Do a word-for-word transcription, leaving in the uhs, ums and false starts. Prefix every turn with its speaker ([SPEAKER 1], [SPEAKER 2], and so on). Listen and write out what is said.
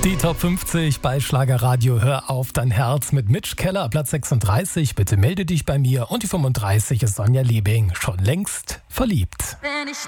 [SPEAKER 1] Die Top fünfzig bei Schlagerradio Hör auf dein Herz mit Mitch Keller, Platz sechsunddreißig, bitte melde dich bei mir. Und die fünfunddreißig ist Sonja Liebing, schon längst verliebt.
[SPEAKER 2] Wenn ich